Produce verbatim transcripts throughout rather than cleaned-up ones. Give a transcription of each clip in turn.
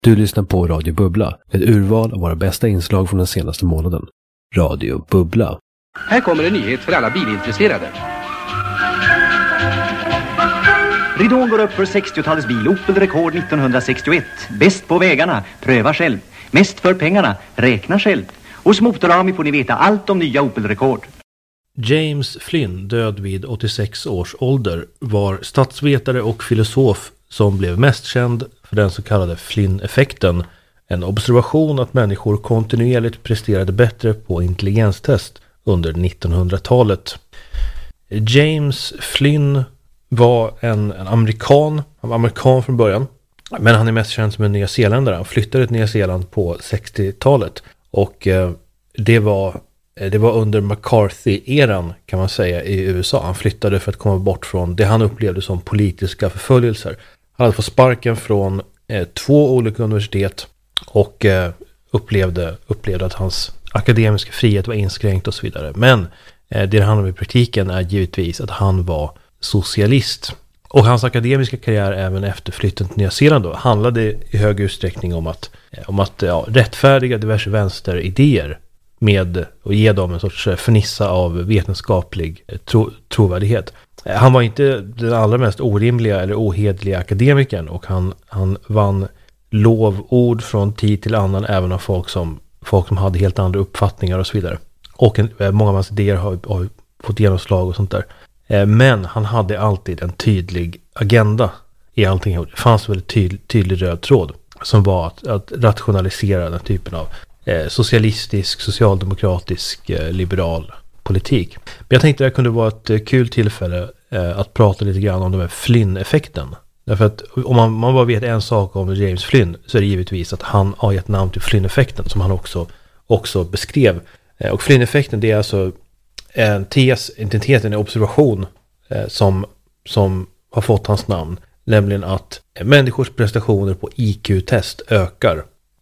Du lyssnar på Radio Bubbla, ett urval av våra bästa inslag från den senaste månaden. Radio Bubbla. Här kommer en nyhet för alla bilintresserade. Ridån går upp för sextiotalets bil, Opel-rekord nittonhundrasextioett. Bäst på vägarna, pröva själv. Mest för pengarna, räkna själv. Hos Motorami får ni veta allt om nya Opel-rekord. James Flynn, död vid åttiosex års ålder, var statsvetare och filosof som blev mest känd för den så kallade Flynn-effekten. En observation att människor kontinuerligt presterade bättre på intelligenstest under nittonhundratalet. James Flynn var en, en amerikan, han var amerikan från början, men han är mest känd som en nyzeeländare. Han flyttade till Nya Zeeland på sextiotalet och eh, det var det var under McCarthy-eran kan man säga i U S A. Han flyttade för att komma bort från det han upplevde som politiska förföljelser. Han hade fått sparken från eh, två olika universitet och eh, upplevde, upplevde att hans akademiska frihet var inskränkt och så vidare. Men eh, det det handlar om i praktiken är givetvis att han var socialist. Och hans akademiska karriär även efter flytten till Nya Zeeland då handlade i hög utsträckning om att, om att ja, rättfärdiga diverse vänsteridéer med att ge dem en sorts fernissa av vetenskaplig tro, trovärdighet. Han var inte den allra mest orimliga eller ohederliga akademikern och han, han vann lovord från tid till annan även av folk som, folk som hade helt andra uppfattningar och så vidare. Och en, många av hans idéer har, har fått genomslag och sånt där. Men han hade alltid en tydlig agenda i allting. Det fanns väldigt tydlig, tydlig röd tråd som var att, att rationalisera den typen av eh, socialistisk, socialdemokratisk, eh, liberal politik. Men jag tänkte att det kunde vara ett eh, kul tillfälle eh, att prata lite grann om den här Flynn-effekten. Därför att om man, man bara vet en sak om James Flynn så är det givetvis att han har gett namn till Flynn-effekten som han också, också beskrev. Eh, och Flynn-effekten det är alltså en tes, inte en tes, en observation eh, som, som har fått hans namn. Nämligen att människors prestationer på I Q-test ökar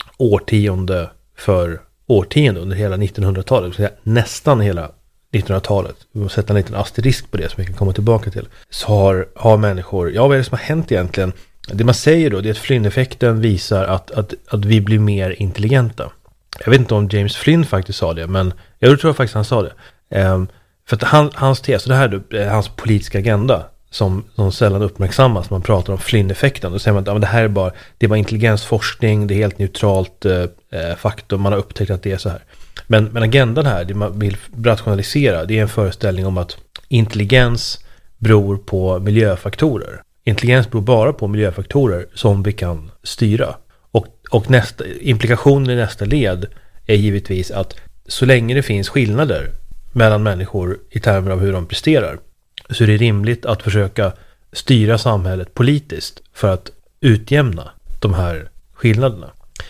årtionde för årtionde under hela nittonhundratalet. Nästan hela nittonhundratalet. Vi måste sätta en liten asterisk på det som vi kan komma tillbaka till. Så har, har människor, ja vad är det som har hänt egentligen? Det man säger då det är att Flynn-effekten visar att, att, att vi blir mer intelligenta. Jag vet inte om James Flynn faktiskt sa det, men jag tror faktiskt han sa det. Um, för att han, hans tes, och det här är hans politiska agenda som, som sällan uppmärksammas när man pratar om Flynn-effekten. Då säger man att ja, det här är bara, det är bara intelligensforskning, det är helt neutralt eh, faktum, man har upptäckt att det är så här. Men, men agendan här, det man vill rationalisera, det är en föreställning om att intelligens beror på miljöfaktorer. Intelligens beror bara på miljöfaktorer som vi kan styra. Och, och nästa, implikationen i nästa led är givetvis att så länge det finns skillnader mellan människor i termer av hur de presterar så är det rimligt att försöka styra samhället politiskt för att utjämna de här skillnaderna.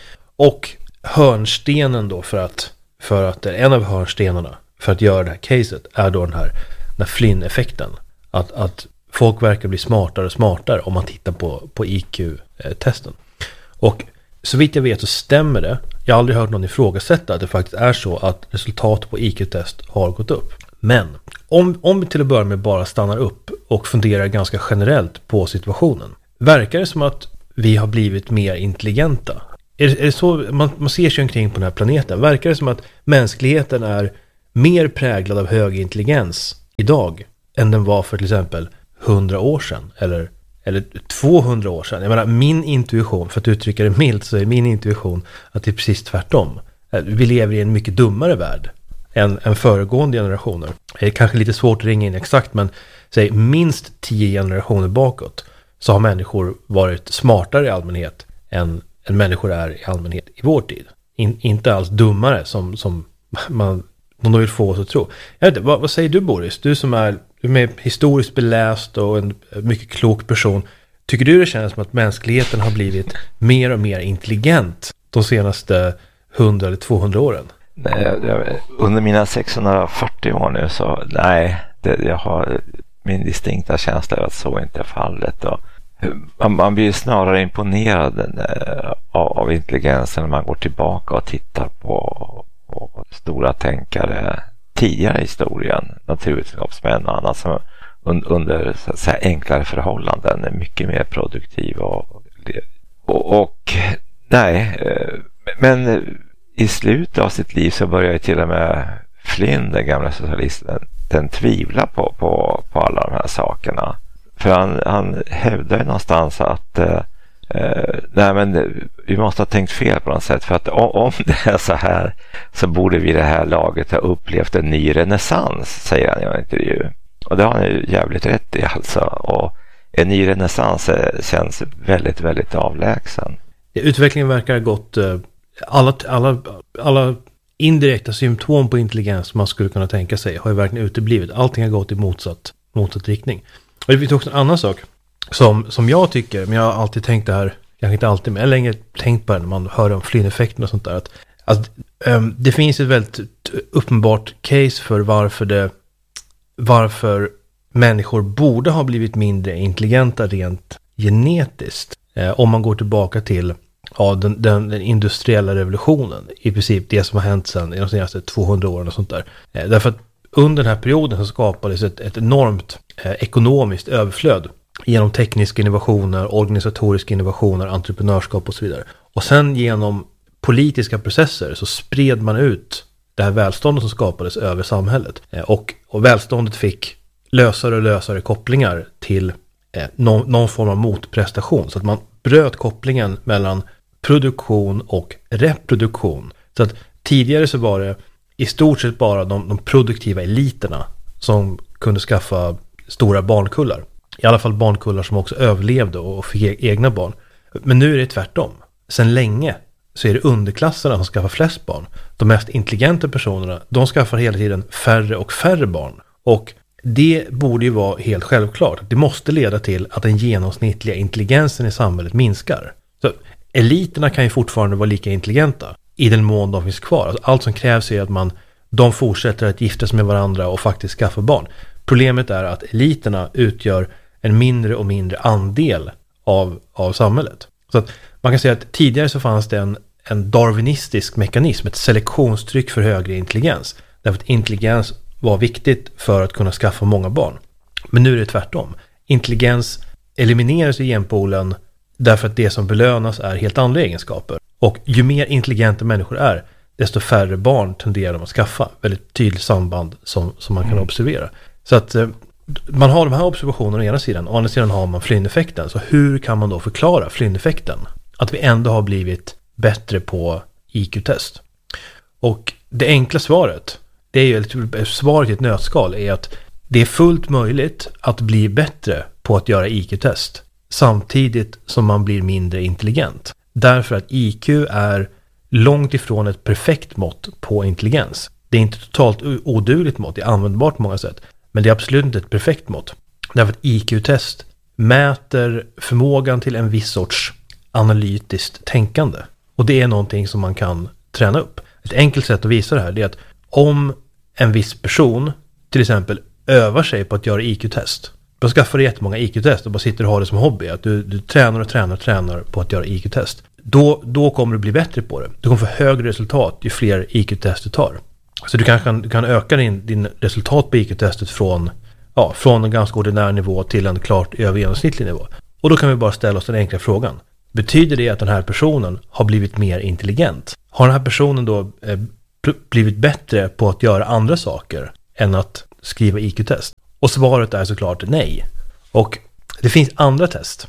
Och hörnstenen då för att, för att en av hörnstenarna för att göra det här caset är då den här, den här Flynn-effekten. Att, att folk verkar bli smartare och smartare om man tittar på, på I Q-testen. Och så vitt jag vet så stämmer det. Jag har aldrig hört någon ifrågasätta att det faktiskt är så att resultatet på I Q-test har gått upp. Men om, om vi till att börja med bara stannar upp och funderar ganska generellt på situationen. Verkar det som att vi har blivit mer intelligenta? Är, är det så man, man ser sig omkring på den här planeten? Verkar det som att mänskligheten är mer präglad av hög intelligens idag än den var för till exempel hundra år sedan eller eller tvåhundra år sedan. Jag menar, min intuition, för att uttrycka det milt så är min intuition att det är precis tvärtom. Vi lever i en mycket dummare värld än, än föregående generationer. Det är kanske lite svårt att ringa in exakt, men säg minst tio generationer bakåt så har människor varit smartare i allmänhet än, än människor är i allmänhet i vår tid. In, inte alls dummare som, som man, man vill få oss att tro. Jag vet inte, vad, vad säger du Boris? Du som är Du är historiskt beläst och en mycket klok person. Tycker du det känns som att mänskligheten har blivit mer och mer intelligent de senaste hundra eller tvåhundra åren? Nej, jag, under mina sexhundrafyrtio år nu så nej, det, jag har min distinkta känsla av att så inte är fallet. Och man, man blir snarare imponerad av, av intelligensen när man går tillbaka och tittar på, på stora tänkare tidigare i historien, naturvetenskapsmän och annat som under så att säga, enklare förhållanden är mycket mer produktiv och, och, och nej, men i slutet av sitt liv så började till och med Flynn, den gamla socialisten, den tvivla på, på, på alla de här sakerna. För han, han hävdar ju någonstans att eh, nej men vi måste ha tänkt fel på något sätt, för att om, om det är så här så borde vi i det här laget ha upplevt en ny renässans, säger han i en intervju. Och det har han ju jävligt rätt i alltså. Och en ny renässans känns väldigt, väldigt avlägsen. Utvecklingen verkar ha gått alla, alla, alla indirekta symptom på intelligens man skulle kunna tänka sig har ju verkligen uteblivit. Allting har gått i motsatt, motsatt riktning. Och det finns också en annan sak som, som jag tycker, men jag har alltid tänkt det här, kanske inte alltid, men jag har länge tänkt på det när man hör om Flynn-effekten och sånt där. Att, att, um, det finns ett väldigt uppenbart case för varför det varför människor borde ha blivit mindre intelligenta rent genetiskt. Eh, om man går tillbaka till ja, den, den, den industriella revolutionen. I princip det som har hänt sedan i de senaste tvåhundra åren och sånt där. Eh, därför att under den här perioden så skapades ett, ett enormt eh, ekonomiskt överflöd genom tekniska innovationer, organisatoriska innovationer, entreprenörskap och så vidare. Och sen genom politiska processer så spred man ut det här välståndet som skapades över samhället. Eh, och, och välståndet fick lösare och lösare kopplingar till eh, någon, någon form av motprestation. Så att man bröt kopplingen mellan produktion och reproduktion. Så att tidigare så var det i stort sett bara de, de produktiva eliterna som kunde skaffa stora barnkullar. I alla fall barnkullar som också överlevde och fick egna barn. Men nu är det tvärtom. Sen länge så är det underklasserna som skaffar flest barn. De mest intelligenta personerna, de skaffar hela tiden färre och färre barn. Och det borde ju vara helt självklart. Det måste leda till att den genomsnittliga intelligensen i samhället minskar. Så eliterna kan ju fortfarande vara lika intelligenta i den mån de finns kvar. Alltså allt som krävs är att man, de fortsätter att gifta sig med varandra och faktiskt skaffa barn. Problemet är att eliterna utgör en mindre och mindre andel av, av samhället. Så att man kan säga att tidigare så fanns det en, en darwinistisk mekanism, ett selektionstryck för högre intelligens. Därför att intelligens var viktigt för att kunna skaffa många barn. Men nu är det tvärtom. Intelligens elimineras i genpoolen därför att det som belönas är helt andra egenskaper. Och ju mer intelligenta människor är, desto färre barn tenderar de att skaffa. Väldigt tydligt samband som, som man kan observera. Så att eh, man har de här observationerna å ena sidan, å andra sidan har man Flynn-effekten. Så hur kan man då förklara Flynn-effekten? Att vi ändå har blivit bättre på I Q-test. Och det enkla svaret, det är ju, svaret i ett nötskal är att det är fullt möjligt att bli bättre på att göra I Q-test samtidigt som man blir mindre intelligent. Därför att I Q är långt ifrån ett perfekt mått på intelligens. Det är inte totalt odugligt mått, det är användbart på många sätt. Men det är absolut inte ett perfekt mått. Därför att I Q-test mäter förmågan till en viss sorts analytiskt tänkande. Och det är någonting som man kan träna upp. Ett enkelt sätt att visa det här är att om en viss person till exempel övar sig på att göra I Q-test. Då skaffar du jättemånga I Q-test och bara sitter och har det som hobby. Att du, du tränar och tränar och tränar på att göra I Q-test. Då, då kommer du bli bättre på det. Du kommer få högre resultat ju fler I Q-test du tar. Så du kanske kan, du kan öka din, din resultat på I Q-testet från, ja, från en ganska ordinär nivå till en klart övergenomsnittlig nivå. Och då kan vi bara ställa oss den enkla frågan. Betyder det att den här personen har blivit mer intelligent? Har den här personen då eh, blivit bättre på att göra andra saker än att skriva I Q-test? Och svaret är såklart nej. Och det finns andra test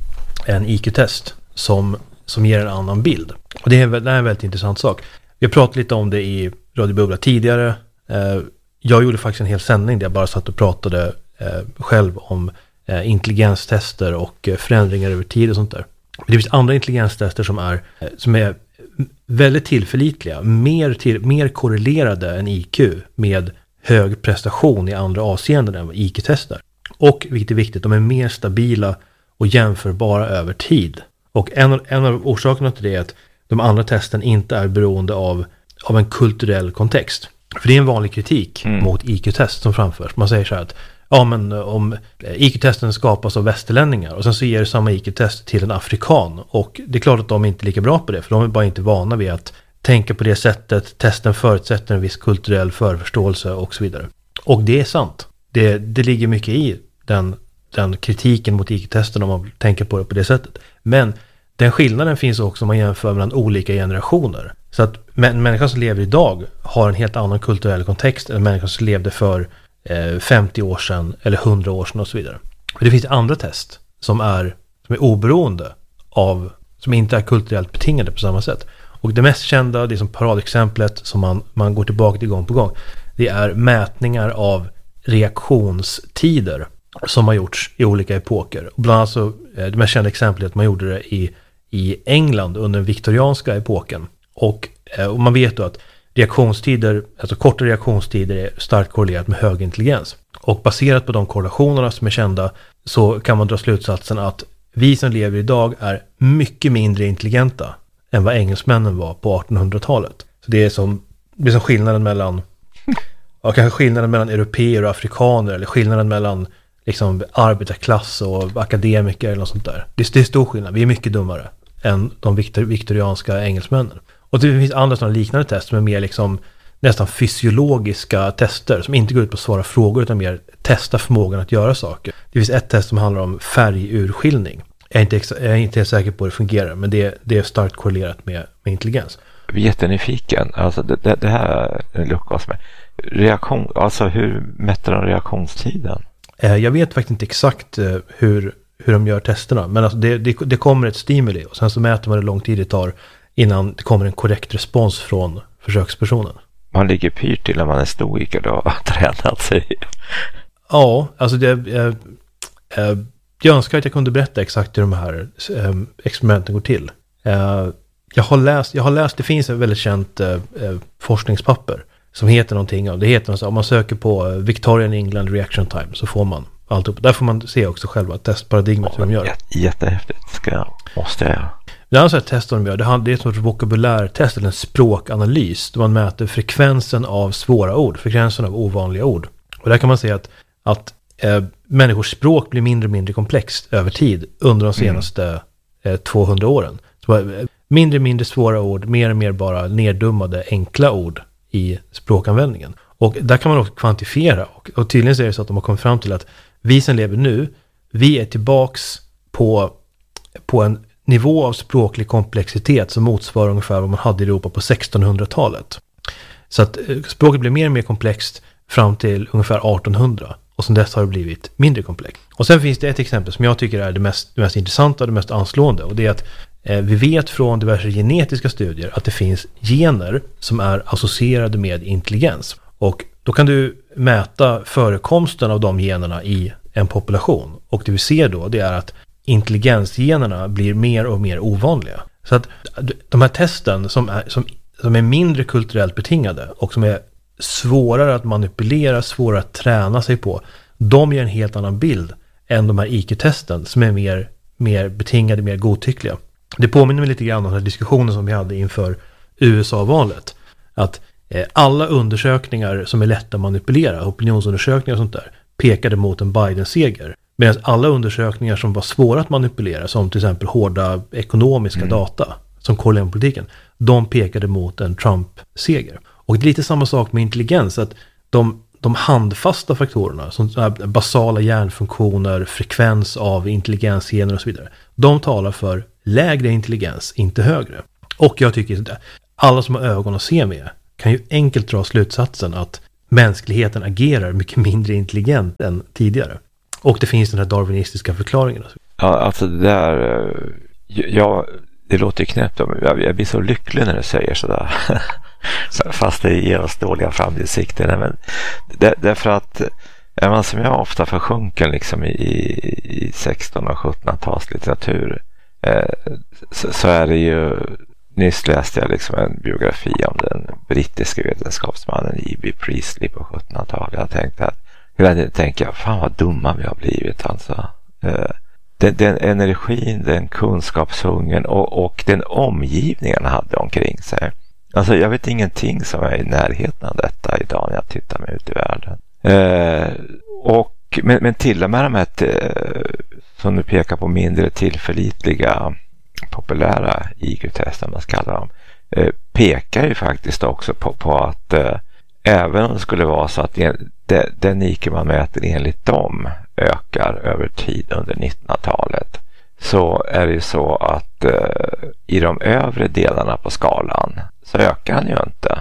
än I Q-test som, som ger en annan bild. Och det är, det är en väldigt intressant sak. Vi har pratat lite om det i Radio Bubbla tidigare. Eh, jag gjorde faktiskt en hel sändning där jag bara satt och pratade eh, själv om eh, intelligenstester och eh, förändringar över tid och sånt där. Men det finns andra intelligenstester som är, eh, som är väldigt tillförlitliga, mer, till, mer korrelerade än I Q med hög prestation i andra avseenden än vad I Q-testar. Och vilket är viktigt, de är mer stabila och jämförbara över tid. Och en, en av orsakerna till det är att de andra testen inte är beroende av, av en kulturell kontext. För det är en vanlig kritik mm. mot I Q-test som framförs. Man säger så här att ja, men om I Q-testen skapas av västerlänningar och sen så ger samma I Q-test till en afrikan. Och det är klart att de är inte lika bra på det, för de är bara inte vana vid att tänka på det sättet. Testen förutsätter en viss kulturell förförståelse och så vidare. Och det är sant. Det, det ligger mycket i den, den kritiken mot I Q-testen om man tänker på det på det sättet. Men den skillnaden finns också om man jämför mellan olika generationer. Så att en människa som lever idag har en helt annan kulturell kontext än en människa som levde för eh, femtio år sedan eller hundra år sedan och så vidare. Och det finns andra test som är, som är oberoende av, som inte är kulturellt betingade på samma sätt. Och det mest kända, det som paradexemplet som man, man går tillbaka till gång på gång, det är mätningar av reaktionstider som har gjorts i olika epoker. Och bland annat så, det mest kända exemplet är att man gjorde det i, i England under den viktorianska epoken. Och, och man vet då att reaktionstider, alltså korta reaktionstider är starkt korrelerat med hög intelligens. Och baserat på de korrelationerna som är kända så kan man dra slutsatsen att vi som lever idag är mycket mindre intelligenta än vad engelsmännen var på artonhundratalet. Så det är som, det är som skillnaden mellan ja, kanske skillnaden mellan europeer och afrikaner, eller skillnaden mellan liksom arbetarklass och akademiker eller något sånt där. Det, det är stor skillnad. Vi är mycket dummare än de viktor, viktorianska engelsmännen. Och det finns andra sådana liknande test som är mer liksom nästan fysiologiska tester som inte går ut på att svara frågor utan mer testa förmågan att göra saker. Det finns ett test som handlar om färgurskiljning. Jag är inte, exa- jag är inte säker på hur det fungerar, men det, det är starkt korrelerat med, med intelligens. Jag är jättenyfiken. Alltså det, det, det här lyckas med. Reaktion, alltså hur mäter de reaktionstiden? Jag vet faktiskt inte exakt hur, hur de gör testerna, men alltså det, det, det kommer ett stimuli och sen så mäter man hur lång tid det tar innan det kommer en korrekt respons från försökspersonen. Man ligger pyrt till när man är stoiker och har tränat sig. Ja, alltså det, jag, jag, jag önskar att jag kunde berätta exakt hur de här eh, experimenten går till. Eh, jag har läst, jag har läst, det finns ett väldigt känt eh, forskningspapper som heter någonting, det heter något, om man söker på Victorian England Reaction Time så får man allt upp. Där får man se också själva testparadigmet hur de gör. Jätte, jättehäftigt, ska jag, måste jag göra. Det andra test de gör, det är ett sorts vokabulärtest eller en språkanalys där man mäter frekvensen av svåra ord, frekvensen av ovanliga ord. Och där kan man se att, att eh, människors språk blir mindre och mindre komplext över tid under de senaste mm. eh, tvåhundra åren. Så, eh, mindre och mindre svåra ord, mer och mer bara neddummade enkla ord i språkanvändningen. Och där kan man också kvantifiera och, och tydligen så är det så att de har kommit fram till att vi som lever nu, vi är tillbaks på, på en nivå av språklig komplexitet som motsvarar ungefär vad man hade i Europa på sextonhundratalet. Så att språket blir mer och mer komplext fram till ungefär artonhundra och sen dess har det blivit mindre komplext. Och sen finns det ett exempel som jag tycker är det mest, det mest intressanta och det mest anslående, och det är att eh, vi vet från diverse genetiska studier att det finns gener som är associerade med intelligens. Och då kan du mäta förekomsten av de generna i en population. Och det vi ser då, det är att intelligensgenerna blir mer och mer ovanliga. Så att de här testen som är, som, som är mindre kulturellt betingade och som är svårare att manipulera, svårare att träna sig på, de ger en helt annan bild än de här I Q-testen som är mer, mer betingade, mer godtyckliga. Det påminner mig lite grann om den här diskussionen som vi hade inför U S A-valet. Att eh, alla undersökningar som är lätta att manipulera, opinionsundersökningar och sånt där, pekade mot en Biden-seger. Medan alla undersökningar som var svåra att manipulera, som till exempel hårda ekonomiska mm. data, som korrelerar politiken, de pekade mot en Trump-seger. Och det är lite samma sak med intelligens, att de, de handfasta faktorerna, som basala hjärnfunktioner, frekvens av intelligensgener och så vidare, de talar för lägre intelligens, inte högre. Och jag tycker att alla som har ögon att se med kan ju enkelt dra slutsatsen att mänskligheten agerar mycket mindre intelligent än tidigare. Och det finns den här darwinistiska förklaringen. Ja, alltså det där, ja, det låter knäppt, jag, jag blir så lycklig när du säger sådär. Fast det ger oss dåliga framtidssikter. Men det, därför att är man som jag ofta försjunken liksom i, i sexton- och sjuttonhundratals litteratur, eh, så, så är det ju, nyss läste jag liksom en biografi om den brittiska vetenskapsmannen E B Priestley på sjuttonhundratalet. Jag tänkte att jag tänkte, fan vad dumma vi har blivit alltså. Eh, den, den energin, den kunskapshungern och, och den omgivningen han hade omkring sig. Alltså jag vet ingenting som är i närheten av detta idag när jag tittar mig ut i världen. Eh, och, men, men till och med de här eh, som du pekar på mindre tillförlitliga populära I Q-testen, man ska kalla dem, eh, pekar ju faktiskt också på, på att eh, även om det skulle vara så att en, de, den I Q man mäter enligt dem ökar över tid under nittonhundratalet, så är det ju så att eh, i de övre delarna på skalan så ökar den ju inte.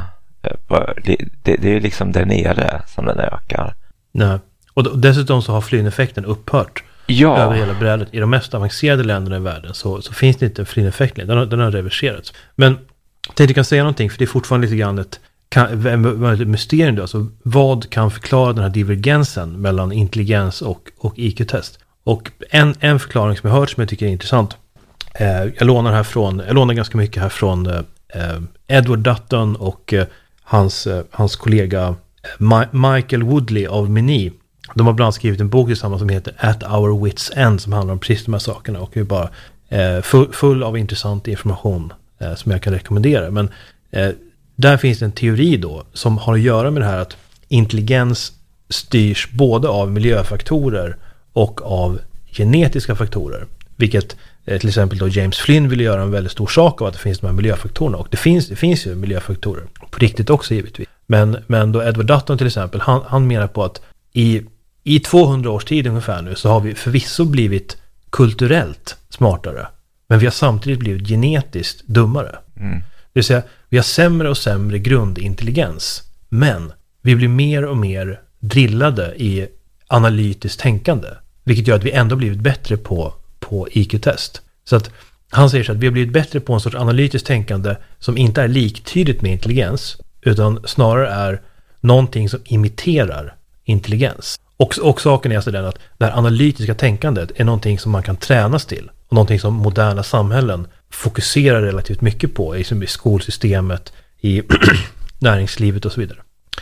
Det, det, det är liksom där nere som den ökar. Nej. Och dessutom så har Flynn-effekten upphört ja. över hela brädet. I de mest avancerade länderna i världen så, så finns det inte en Flynn-effekt. Den har, den har reverserats. Men jag tänkte kan säga någonting, för det är fortfarande lite grann ett, kan, ett mysterium då. Alltså, vad kan förklara den här divergensen mellan intelligens och, och I Q-test? Och en, en förklaring som jag hört som jag tycker är intressant. Eh, jag lånar här från, jag lånar ganska mycket här från eh, Edward Dutton och eh, hans, eh, hans kollega Ma- Michael Woodley av Mini. De har bland annat skrivit en bok tillsammans som heter At Our Wits End, som handlar om precis de här sakerna och är bara eh, full, full av intressant information eh, som jag kan rekommendera. Men eh, där finns det en teori då som har att göra med det här att intelligens styrs både av miljöfaktorer och av genetiska faktorer. Vilket eh, till exempel då James Flynn ville göra en väldigt stor sak av att det finns de här miljöfaktorerna. Och det finns, det finns ju miljöfaktorer på riktigt också givetvis. Men, men då Edward Dutton till exempel, han, han menar på att i, i tvåhundra års tid ungefär nu så har vi förvisso blivit kulturellt smartare. Men vi har samtidigt blivit genetiskt dummare. Mm. Det vill säga, vi har sämre och sämre grundintelligens. Men vi blir mer och mer drillade i analytiskt tänkande. Vilket gör att vi ändå blivit bättre på, på I Q-test. Så att han säger så att vi har blivit bättre på en sorts analytiskt tänkande som inte är liktydigt med intelligens. Utan snarare är någonting som imiterar intelligens. Och, och saken är alltså den att det här analytiska tänkandet är någonting som man kan tränas till. Och någonting som moderna samhällen fokuserar relativt mycket på. I, i skolsystemet, i näringslivet och så vidare.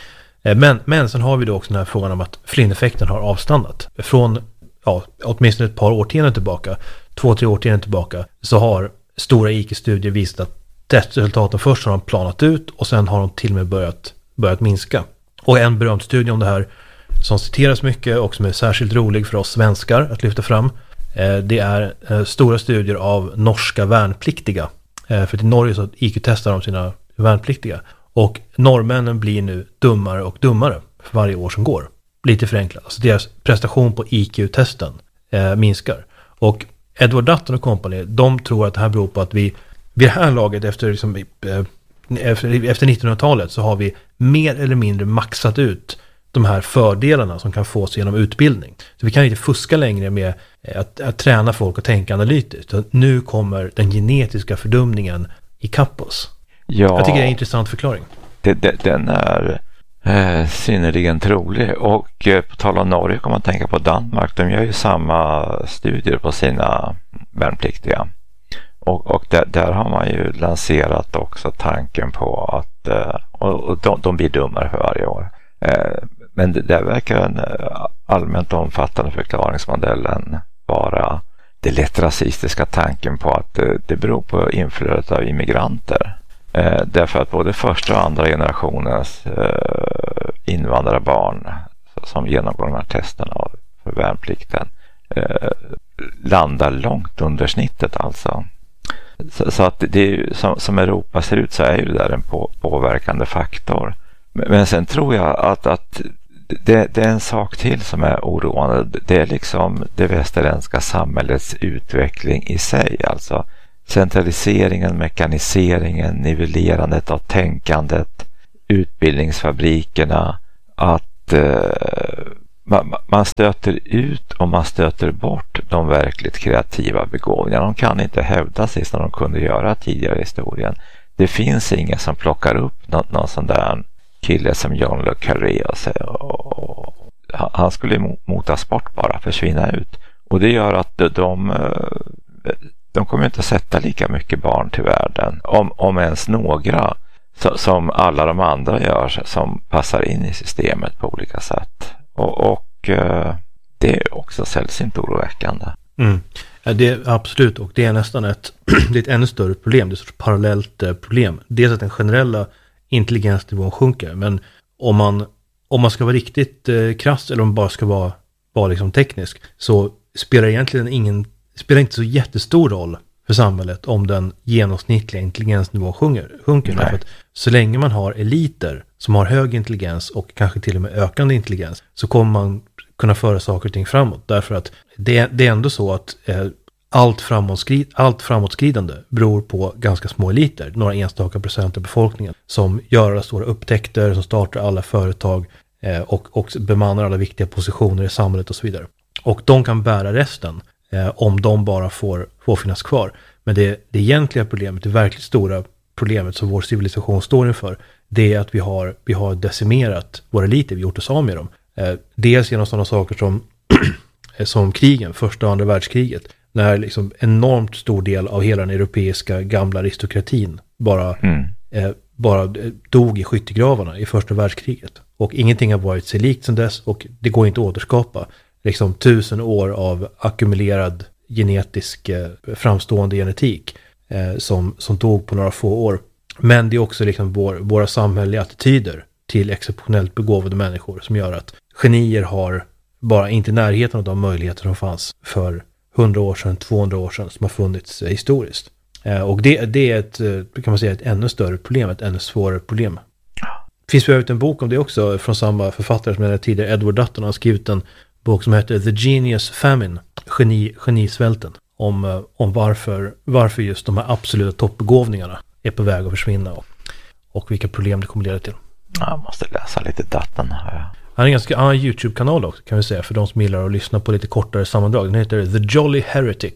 Men, men sen har vi då också den här frågan om att Flynn-effekten har avstannat. Från ja, åtminstone ett par årtionden tillbaka, två, tre årtionden tillbaka, så har stora I Q-studier visat att testresultaten först har de planat ut och sen har de till och med börjat, börjat minska. Och en berömd studie om det här som citeras mycket och som är särskilt rolig för oss svenskar att lyfta fram, det är stora studier av norska värnpliktiga. För i Norge så I Q-testar de sina värnpliktiga. Och norrmännen blir nu dummare och dummare för varje år som går. Lite förenklat. Alltså deras prestation på I Q-testen eh, minskar. Och Edward Dutton och company, de tror att det här beror på att vi vid det här laget efter, liksom, eh, efter, efter nittonhundratalet så har vi mer eller mindre maxat ut de här fördelarna som kan fås genom utbildning. Så vi kan inte fuska längre med att, att träna folk och tänka analytiskt. Så nu kommer den genetiska fördumningen i kapp oss. Ja, jag tycker det är en intressant förklaring. Det, det, den är eh, synnerligen trolig. Och eh, på tal om Norge kan man tänka på Danmark. De gör ju samma studier på sina värnpliktiga. Och, och där, där har man ju lanserat också tanken på att eh, och, och de, de blir dummare för varje år. Eh, men det, det verkar en allmänt omfattande förklaringsmodellen vara det lätt rasistiska tanken på att det, det beror på inflödet av immigranter. Eh, därför att både första och andra generationens eh, invandrarbarn som genomgår de här testerna för värnplikten eh, landar långt under snittet alltså. Så, så att det är ju, som, som Europa ser ut så är ju det där en på, påverkande faktor. Men, men sen tror jag att, att det, det är en sak till som är oroande. Det är liksom det västerländska samhällets utveckling i sig. Alltså centraliseringen, mekaniseringen, nivellerandet av tänkandet, utbildningsfabrikerna, att eh, man, man stöter ut och man stöter bort de verkligt kreativa begåvningarna. De kan inte hävda sig som de kunde göra tidigare i historien. Det finns ingen som plockar upp någon, någon sån där kille som John Le Carré och, och, och han skulle motas bort, bara försvinna ut. Och det gör att de, de kommer inte sätta lika mycket barn till världen, om, om ens några, så, som alla de andra gör som passar in i systemet på olika sätt. Och, och det är också sällsynt oroväckande. Mm. Ja, det är absolut, och det är nästan ett, det är ett ännu större problem, det är ett sorts parallellt problem. Dels att den generella intelligensnivån sjunker, men om man, om man ska vara riktigt eh, krass eller om man bara ska vara, vara liksom teknisk, så spelar egentligen ingen, spelar inte så jättestor roll för samhället om den genomsnittliga intelligensnivån sjunker. sjunker därför att så länge man har eliter som har hög intelligens och kanske till och med ökande intelligens, så kommer man kunna föra saker och ting framåt. Därför att det, det är ändå så att eh, allt, framåtskrid, allt framåtskridande beror på ganska små eliter, några enstaka procent av befolkningen, som gör alla stora upptäckter, som startar alla företag eh, och, och bemannar alla viktiga positioner i samhället och så vidare. Och de kan bära resten eh, om de bara får, får finnas kvar. Men det, det egentliga problemet, det verkligt stora problemet som vår civilisation står inför, det är att vi har, vi har decimerat våra eliter, vi har gjort oss av med dem. Eh, dels genom sådana saker som, som krigen, första och andra världskriget, när liksom enormt stor del av hela den europeiska gamla aristokratin bara, mm. eh, bara dog i skyttegravarna i första världskriget. Och ingenting har varit sig likt sedan dess, och det går inte att återskapa. Liksom tusen år av ackumulerad genetisk eh, framstående genetik eh, som, som dog på några få år. Men det är också liksom vår, våra samhälleliga attityder till exceptionellt begåvade människor som gör att genier har bara inte närheten av de möjligheter som fanns för hundra år sedan, tvåhundra år sedan, som har funnits eh, historiskt. Eh, och det, det är ett, kan man säga, ett ännu större problem, ett ännu svårare problem. Det finns ju en bok om det också från samma författare som jag tidigare, Edward Dutton. Han har skrivit en bok som heter The Genius Famine, geni, genisvälten, om, om varför, varför just de här absoluta toppbegåvningarna är på väg att försvinna och, och vilka problem det kommer leda till. Jag måste läsa lite Dutton här. Han har en ganska annan YouTube-kanal också, kan vi säga, för de som gillar att lyssna på lite kortare sammandrag. Den heter The Jolly Heretic.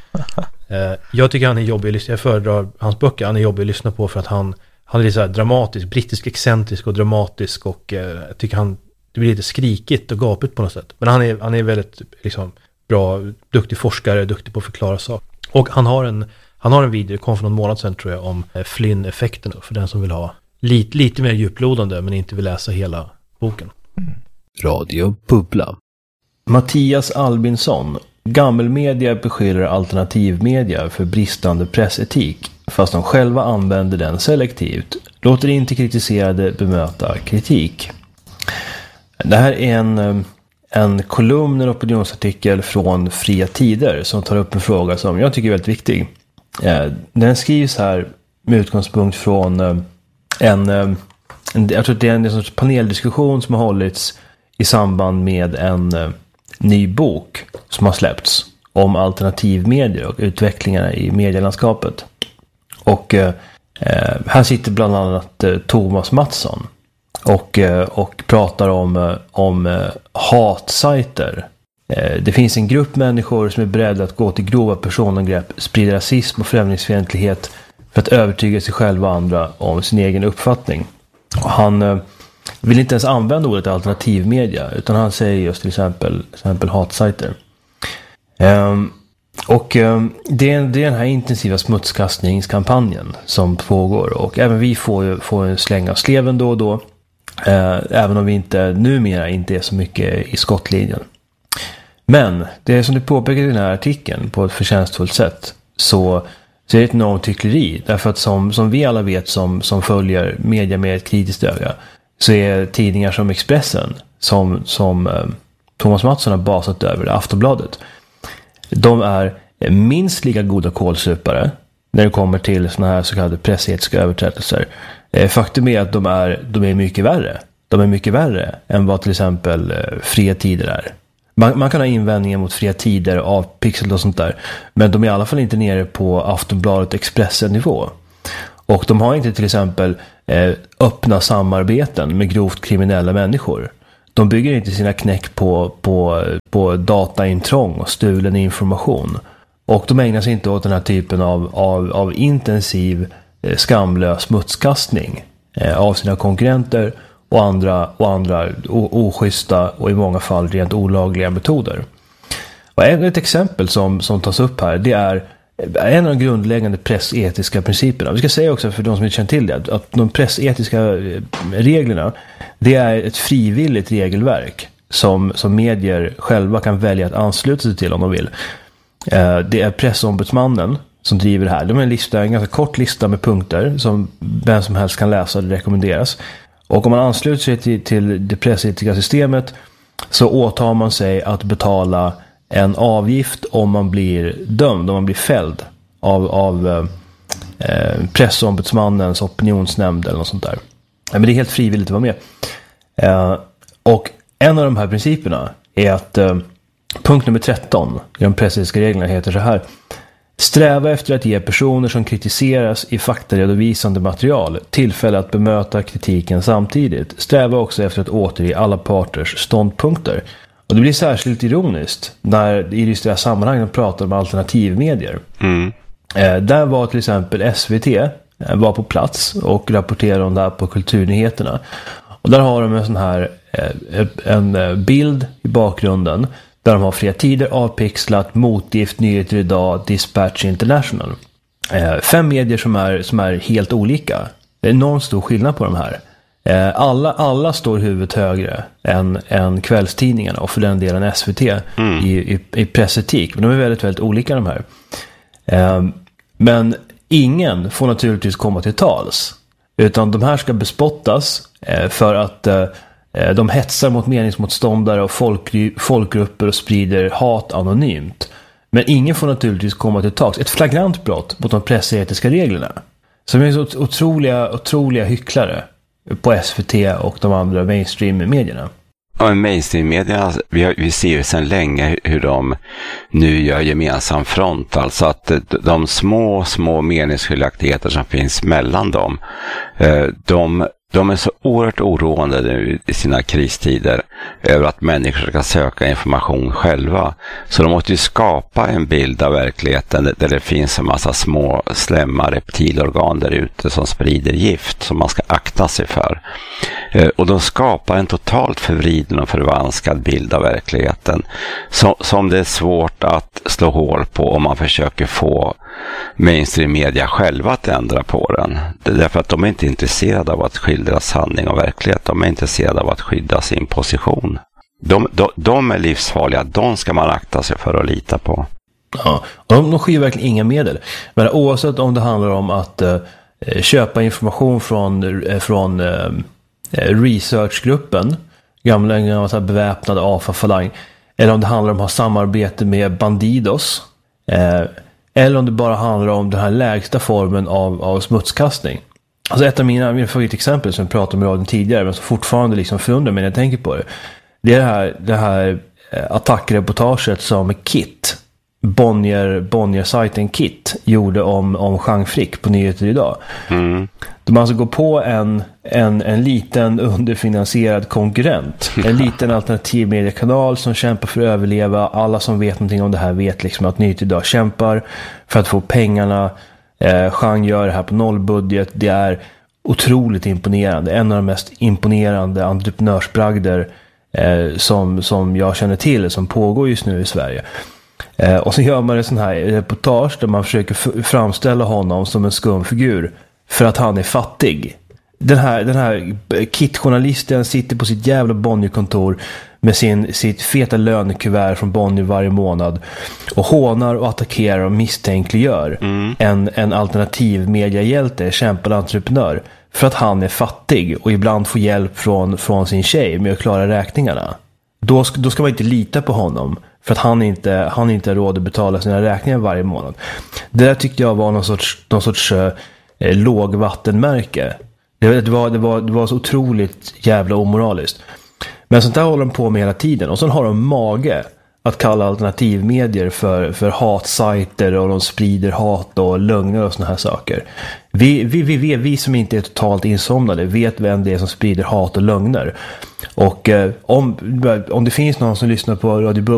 eh, jag tycker han är jobbig, jag föredrar hans böcker, han är jobbig att lyssna på för att han, han är lite så här dramatisk, brittisk excentrisk och dramatisk, och eh, jag tycker han, det blir lite skrikigt och gapigt på något sätt. Men han är, han är väldigt liksom, bra, duktig forskare, duktig på att förklara saker. Och han har en, han har en video, kom för någon månad sedan tror jag, om eh, Flynn-effekten, för den som vill ha lite, lite mer djuplodande men inte vill läsa hela boken. Mm. Radio Bubbla. Mattias Albinsson. Gammelmedia beskyller alternativmedia för bristande pressetik, fast de själva använder den selektivt. Låter inte kritiserade bemöta kritik. Det här är en, en kolumn, en opinionsartikel från Fria Tider som tar upp en fråga som jag tycker är väldigt viktig. Den skrivs här med utgångspunkt från en, en jag tror att det är en sorts paneldiskussion som har hållits i samband med en uh, ny bok som har släppts om alternativmedier och utvecklingarna i medielandskapet. Och uh, uh, här sitter bland annat uh, Thomas Mattsson och, uh, och pratar om, uh, om uh, hatsajter. Uh, det finns en grupp människor som är beredda att gå till grova personangrepp, sprida rasism och främlingsfientlighet för att övertyga sig själva och andra om sin egen uppfattning. Och han uh, vill inte ens använda ordet alternativmedia, utan han säger just till exempel, till exempel hatsajter. Um, och um, det, är, det är den här intensiva smutskastningskampanjen som pågår, och även vi får, får en släng av sleven då och då, uh, även om vi inte numera inte är så mycket i skottlinjen. Men det är som du påpekar i den här artikeln på ett förtjänstfullt sätt, så Så är det ett enormt hyckleri, därför att som, som vi alla vet som, som följer media med ett kritiskt öga, så är tidningar som Expressen, som, som eh, Thomas Mattsson har basat över, Aftonbladet, de är minst lika goda kålsupare när det kommer till såna här så kallade pressetiska överträdelser. Eh, faktum är att de är, de är mycket värre. De är mycket värre än vad till exempel eh, Fria Tider är. Man, man kan ha invändningar mot Fria Tider av Pixel och sånt där, men de är i alla fall inte nere på Aftonbladet Expressen-nivå. Och de har inte till exempel eh, öppna samarbeten med grovt kriminella människor. De bygger inte sina knäck på, på, på dataintrång och stulen information. Och de ägnar sig inte åt den här typen av, av, av intensiv eh, skamlös smutskastning eh, av sina konkurrenter och andra, och andra oschyssta och i många fall rent olagliga metoder. Och ett exempel som, som tas upp här, det är en av de grundläggande pressetiska principerna. Vi ska säga också för de som inte känner till det, att de pressetiska reglerna, det är ett frivilligt regelverk som, som medier själva kan välja att ansluta sig till om de vill. Det är pressombudsmannen som driver det här. De är en lista, en ganska kort lista med punkter som vem som helst kan läsa, det rekommenderas. Och om man ansluter sig till, till det pressetiska systemet, så åtar man sig att betala en avgift om man blir dömd, om man blir fälld av, av eh, pressombudsmannens opinionsnämnd eller något sånt där. Men det är helt frivilligt att vara med. Eh, och en av de här principerna är att eh, Punkt nummer tretton i de pressetiska reglerna heter så här. Sträva efter att ge personer som kritiseras i faktaredovisande material tillfälle att bemöta kritiken samtidigt. Sträva också efter att återge alla parters ståndpunkter. Och det blir särskilt ironiskt när i just det här sammanhanget pratar om alternativmedier. Mm. Eh, där var till exempel S V T eh, var på plats och rapporterade om det här på Kulturnyheterna. Och där har de en sån här eh, en bild i bakgrunden där de har Fria Tider, Avpixlat, Motgift, Nyheter idag, Dispatch International. Eh, fem medier som är, som är helt olika. Det är enormt stor skillnad på de här. Eh, alla, alla står huvudet högre än, än kvällstidningarna och för den delen S V T mm. i, i, i pressetik. Men de är väldigt, väldigt olika de här. Eh, men ingen får naturligtvis komma till tals. Utan de här ska bespottas eh, för att eh, de hetsar mot meningsmotståndare och folk, folkgrupper och sprider hat anonymt. Men ingen får naturligtvis komma till tals. Ett flagrant brott mot de pressetiska reglerna. Så det är så otroliga, otroliga hycklare på S V T och de andra mainstream-medierna. Ja, men mainstream-medierna, vi, har, vi ser ju sedan länge hur de nu gör gemensam front. Alltså att de små, små meningsskiljaktigheter som finns mellan dem, de De är så oerhört oroande nu i sina kristider över att människor ska söka information själva. Så de måste ju skapa en bild av verkligheten där det finns en massa små slämma reptilorgan där ute som sprider gift som man ska akta sig för. Och de skapar en totalt förvriden och förvanskad bild av verkligheten som det är svårt att slå hål på om man försöker få mainstream media själva att ändra på den. Det är därför att de är inte intresserade av att skildra sanning och verklighet. De är intresserade av att skydda sin position. De, de, de är livsfarliga. De ska man akta sig för att lita på. Ja, och de, de skyr verkligen inga medel. Men oavsett om det handlar om att uh, köpa information från, uh, från uh, researchgruppen, gamla, gamla beväpnade A F A-falang, eller om det handlar om att ha samarbete med Bandidos, uh, eller om det bara handlar om den här lägsta formen av, av smutskastning. Alltså ett av mina, mina favoritexempel som jag pratade om i radion tidigare, men som fortfarande liksom förundrar mig när jag tänker på det. Det är det här, det här attackreportaget som Kit, Bonnier, Bonnier-sajten Kit, gjorde om, om Jean Frick på Nyheter idag. Mm. De alltså går på en, en, en liten underfinansierad konkurrent. En liten alternativ mediekanal som kämpar för att överleva. Alla som vet någonting om det här vet liksom att Nyheter idag kämpar för att få pengarna. Eh, Jean gör det här på nollbudget. Det är otroligt imponerande. En av de mest imponerande entreprenörsbragder eh, som, som jag känner till, som pågår just nu i Sverige. Eh, och så gör man en sån här reportage där man försöker f- framställa honom som en skumfigur för att han är fattig. Den här, den här Kit-journalisten sitter på sitt jävla Bonnier-kontor med sin, sitt feta lönekuvert från Bonnier varje månad och hånar och attackerar och misstänkliggör mm. en, en alternativ mediahjälte, kämpande entreprenör, för att han är fattig och ibland får hjälp från, från sin tjej med att klara räkningarna. Då ska, då ska man inte lita på honom för att han inte, han inte har råd att betala sina räkningar varje månad. Det där tyckte jag var någon sorts, någon sorts eh, lågvattenmärke. Det, det, var, det, var, det var så otroligt jävla omoraliskt. Men sånt där håller de på med hela tiden. Och så har de mage att kalla alternativmedier för, för hatsajter, och de sprider hat och lögner och såna här saker. Vi, vi, vi, vi, vi som inte är totalt insomnade vet vem det är som sprider hat och lögner. Och eh, om, om det finns någon som lyssnar på Radio